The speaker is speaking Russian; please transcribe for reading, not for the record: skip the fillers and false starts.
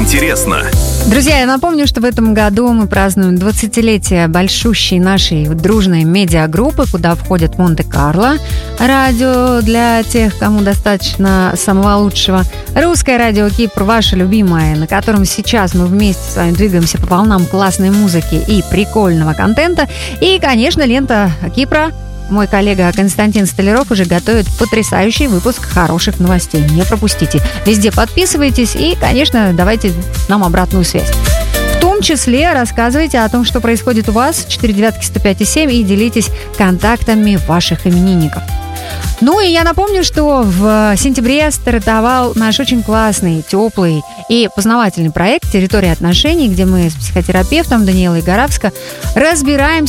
интересно. Друзья, я напомню, что в этом году мы празднуем 20-летие большущей нашей дружной медиагруппы, куда входят Монте-Карло радио для тех, кому достаточно самого лучшего, Русское радио Кипр, ваше любимое, на котором сейчас мы вместе с вами двигаемся по волнам классной музыки и прикольного контента, и, конечно, Лента Кипра. Мой коллега Константин Столяров уже готовит потрясающий выпуск хороших новостей. Не пропустите. Везде подписывайтесь и, конечно, давайте нам обратную связь. В том числе рассказывайте о том, что происходит у вас, 499-105-7, и делитесь контактами ваших именинников. Ну и я напомню, что в сентябре стартовал наш очень классный, теплый и познавательный проект «Территория отношений», где мы с психотерапевтом Даниэлой Горавско разбираемся